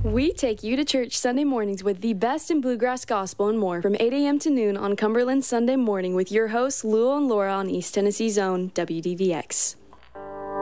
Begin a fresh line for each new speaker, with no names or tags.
We take you to church Sunday mornings with the best in bluegrass gospel and more from 8 a.m. to noon on Cumberland Sunday Morning with your hosts, Lou and Laura on East Tennessee's own WDVX.